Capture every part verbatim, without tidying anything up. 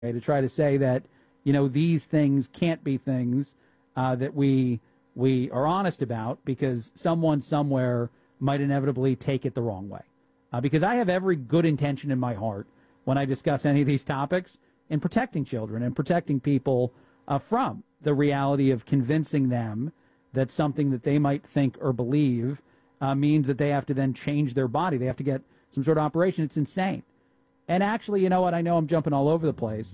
to try to say that, you know, these things can't be things uh, that we we are honest about because someone somewhere might inevitably take it the wrong way. Uh, because I have every good intention in my heart when I discuss any of these topics in protecting children and protecting people uh, from the reality of convincing them that something that they might think or believe uh, means that they have to then change their body. They have to get some sort of operation. It's insane. And actually, you know what? I know I'm jumping all over the place,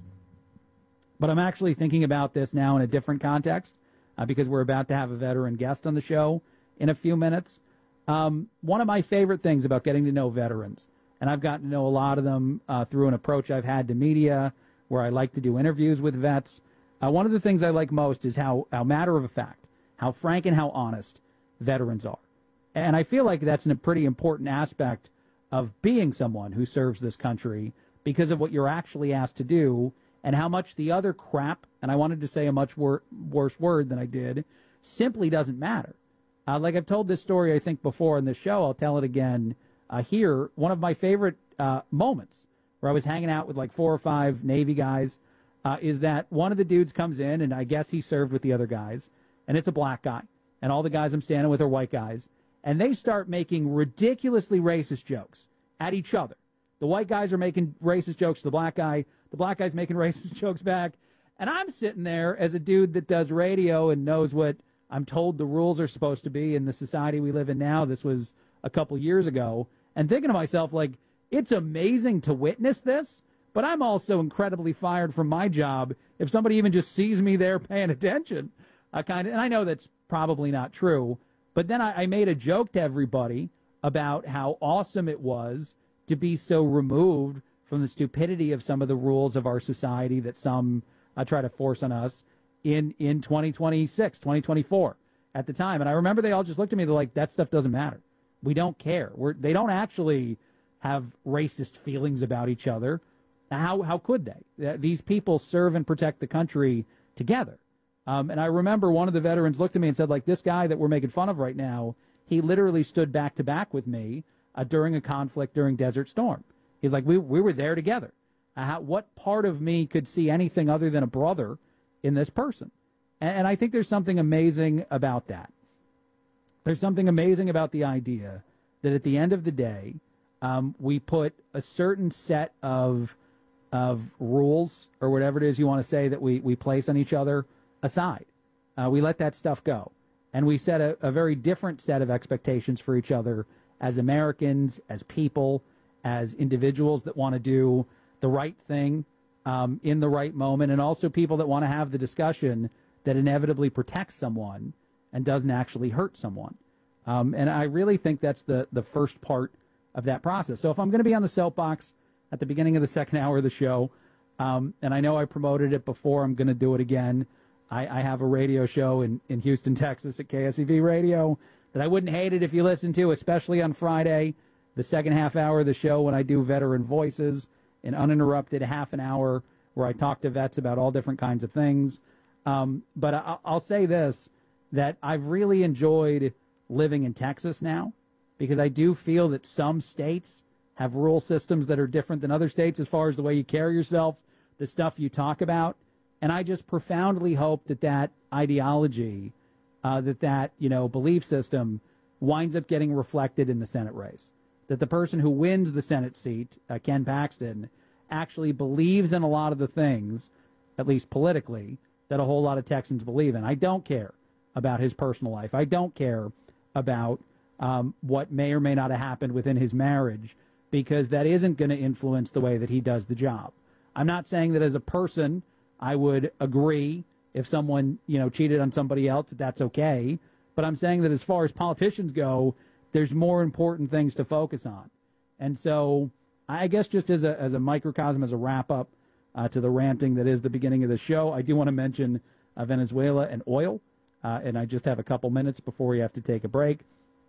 but I'm actually thinking about this now in a different context uh, because we're about to have a veteran guest on the show in a few minutes. Um, one of my favorite things about getting to know veterans, and I've gotten to know a lot of them uh, through an approach I've had to media where I like to do interviews with vets. Uh, one of the things I like most is how, how matter of fact, how frank and how honest veterans are. And I feel like that's a pretty important aspect of being someone who serves this country because of what you're actually asked to do and how much the other crap, and I wanted to say a much wor- worse word than I did, simply doesn't matter. Uh, like I've told this story, I think, before in the show, I'll tell it again uh, here. One of my favorite uh, moments where I was hanging out with like four or five Navy guys uh, is that one of the dudes comes in, and I guess he served with the other guys, and it's a black guy, and all the guys I'm standing with are white guys, and they start making ridiculously racist jokes at each other. The white guys are making racist jokes to the black guy, the black guy's making racist jokes back, and I'm sitting there as a dude that does radio and knows what I'm told the rules are supposed to be in the society we live in now. This was a couple years ago. And thinking to myself, like, it's amazing to witness this, but I'm also incredibly fired from my job if somebody even just sees me there paying attention. I kind of, and I know that's probably not true, but then I, I made a joke to everybody about how awesome it was to be so removed from the stupidity of some of the rules of our society that some uh, try to force on us in, in twenty twenty-six, twenty twenty-four at the time. And I remember they all just looked at me, they're like, that stuff doesn't matter. We don't care. We're, they don't actually have racist feelings about each other. How, how could they? These people serve and protect the country together. Um, and I remember one of the veterans looked at me and said, like, this guy that we're making fun of right now, he literally stood back to back with me uh, during a conflict during Desert Storm. He's like, we, we were there together. Uh, how, what part of me could see anything other than a brother in this person? And, and I think there's something amazing about that. There's something amazing about the idea that at the end of the day, um, we put a certain set of of rules or whatever it is you want to say that we, we place on each other aside. Uh, we let that stuff go. And we set a, a very different set of expectations for each other as Americans, as people, as individuals that want to do the right thing um, in the right moment, and also people that want to have the discussion that inevitably protects someone and doesn't actually hurt someone. Um, and I really think that's the, the first part of that process. So if I'm going to be on the soapbox at the beginning of the second hour of the show, um, and I know I promoted it before, I'm going to do it again. I, I have a radio show in, in Houston, Texas at K S E V Radio that I wouldn't hate it if you listened to, especially on Friday, the second half hour of the show when I do Veteran Voices, an uninterrupted half an hour where I talk to vets about all different kinds of things. Um, but I, I'll say this, that I've really enjoyed living in Texas now because I do feel that some states have rule systems that are different than other states as far as the way you carry yourself, the stuff you talk about. And I just profoundly hope that that ideology, uh, that that, you know, belief system winds up getting reflected in the Senate race. That the person who wins the Senate seat, uh, Ken Paxton, actually believes in a lot of the things, at least politically, that a whole lot of Texans believe in. I don't care about his personal life. I don't care about um, what may or may not have happened within his marriage, because that isn't going to influence the way that he does the job. I'm not saying that as a person I would agree if someone, you know, cheated on somebody else, that that's okay. But I'm saying that as far as politicians go, there's more important things to focus on. And so I guess just as a, as a microcosm, as a wrap-up uh, to the ranting that is the beginning of the show, I do want to mention uh, Venezuela and oil. Uh, and I just have a couple minutes before we have to take a break.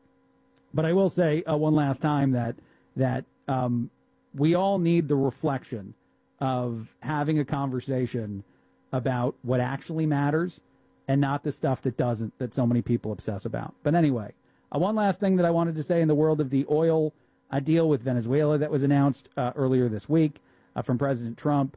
But I will say uh, one last time that that um, we all need the reflection of having a conversation about what actually matters and not the stuff that doesn't, that so many people obsess about. But anyway, uh, one last thing that I wanted to say in the world of the oil uh, deal with Venezuela that was announced uh, earlier this week uh, from President Trump.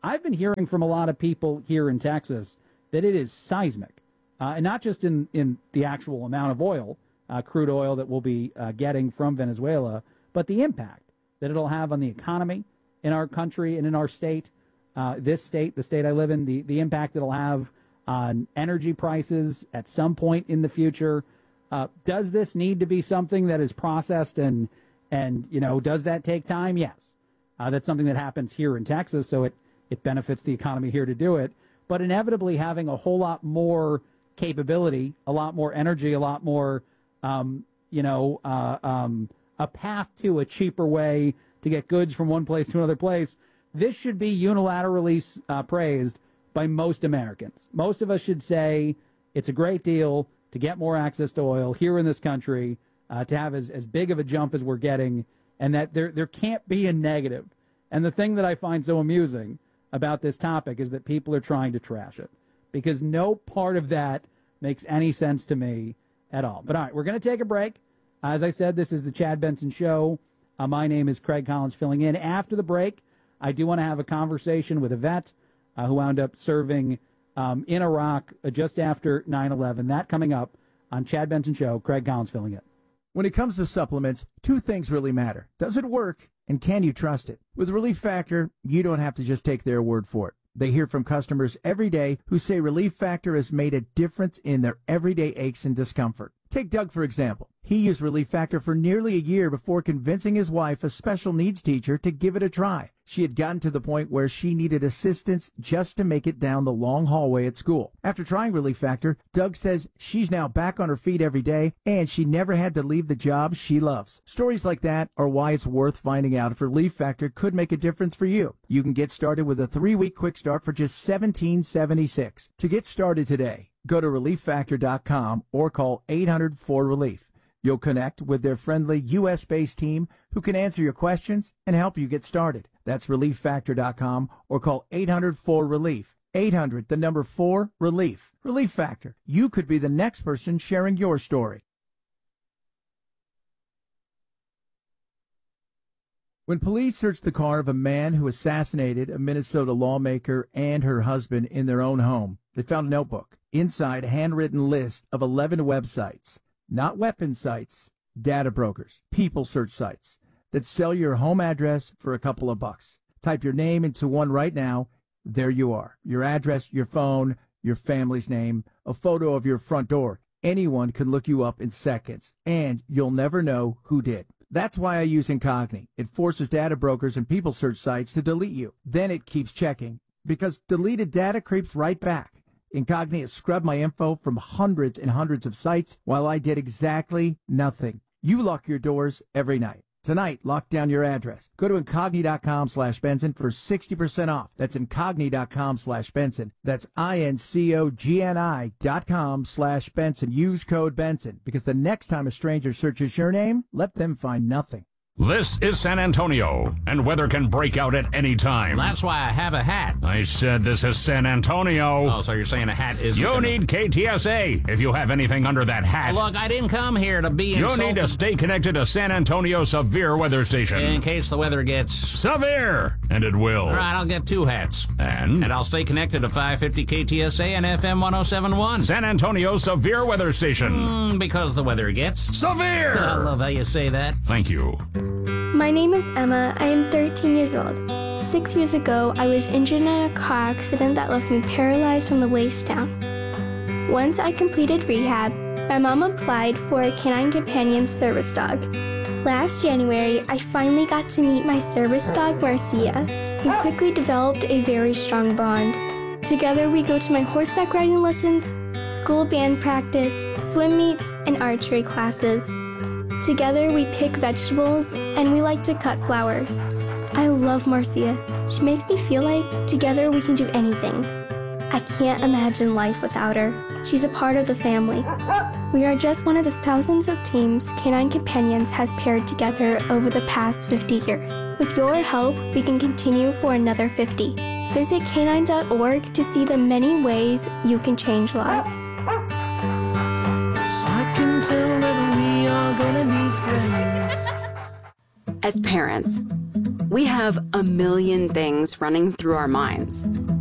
I've been hearing from a lot of people here in Texas that it is seismic, uh, and not just in, in the actual amount of oil, uh, crude oil that we'll be uh, getting from Venezuela, but the impact that it'll have on the economy in our country and in our state, uh, this state, the state I live in, the, the impact it'll have on energy prices at some point in the future. Uh, does this need to be something that is processed and, and you know, does that take time? Yes. Uh, that's something that happens here in Texas, so it, it benefits the economy here to do it. But inevitably having a whole lot more capability, a lot more energy, a lot more, um, you know, uh, um, a path to a cheaper way to get goods from one place to another place, this should be unilaterally uh, praised by most Americans. Most of us should say it's a great deal to get more access to oil here in this country, uh, to have as, as big of a jump as we're getting, and that there there can't be a negative. And the thing that I find so amusing about this topic is that people are trying to trash it, because no part of that makes any sense to me at all. But all right, we're going to take a break. As I said, this is the Chad Benson Show. Uh, my name is Craig Collins, filling in. After the break, I do want to have a conversation with a vet uh, who wound up serving um, in Iraq uh, just after nine eleven. That coming up on Chad Benson Show. Craig Collins filling in. When it comes to supplements, two things really matter. Does it work, and can you trust it? With Relief Factor, you don't have to just take their word for it. They hear from customers every day who say Relief Factor has made a difference in their everyday aches and discomfort. Take Doug, for example. He used Relief Factor for nearly a year before convincing his wife, a special needs teacher, to give it a try. She had gotten to the point where she needed assistance just to make it down the long hallway at school. After trying Relief Factor, Doug says she's now back on her feet every day, and she never had to leave the job she loves. Stories like that are why it's worth finding out if Relief Factor could make a difference for you. You can get started with a three-week quick start for just seventeen seventy-six. To get started today, go to relief factor dot com or call eight hundred four relief. You'll connect with their friendly U S-based team who can answer your questions and help you get started. That's relief factor dot com or call eight hundred four relief. eight hundred, the number four, relief. Relief Factor. You could be the next person sharing your story. When police searched the car of a man who assassinated a Minnesota lawmaker and her husband in their own home, they found a notebook. Inside, a handwritten list of eleven websites. Not weapon sites, data brokers, people search sites that sell your home address for a couple of bucks. Type your name into one right now. There you are. Your address, your phone, your family's name, a photo of your front door. Anyone can look you up in seconds, and you'll never know who did. That's why I use Incogni. It forces data brokers and people search sites to delete you. Then it keeps checking, because deleted data creeps right back. Incogni has scrubbed my info from hundreds and hundreds of sites while I did exactly nothing. You lock your doors every night. Tonight, lock down your address. Go to Incogni dot com slash Benson for sixty percent off. That's Incogni dot com slash Benson. That's I N C O G N I dot com slash Benson. Use code Benson, because the next time a stranger searches your name, let them find nothing. This is San Antonio, and weather can break out at any time. That's why I have a hat. I said this is San Antonio. Oh, so you're saying a hat is... You gonna... need K T S A if you have anything under that hat. Look, I didn't come here to be You insulted. need to stay connected to San Antonio Severe Weather Station. In case the weather gets... Severe! And it will. All right, I'll get two hats. And? And I'll stay connected to five fifty K T S A and F M one oh seven point one. San Antonio Severe Weather Station. Mm, because the weather gets... Severe! I love how you say that. Thank you. My name is Emma. I am thirteen years old. Six years ago, I was injured in a car accident that left me paralyzed from the waist down. Once I completed rehab, my mom applied for a Canine Companion service dog. Last January, I finally got to meet my service dog, Marcia. We quickly developed a very strong bond. Together, we go to my horseback riding lessons, school band practice, swim meets, and archery classes. Together, we pick vegetables, and we like to cut flowers. I love Marcia. She makes me feel like together we can do anything. I can't imagine life without her. She's a part of the family. We are just one of the thousands of teams Canine Companions has paired together over the past fifty years. With your help, we can continue for another fifty. Visit canine dot org to see the many ways you can change lives. I can tell that we are gonna be friends. As parents, We have a million things running through our minds.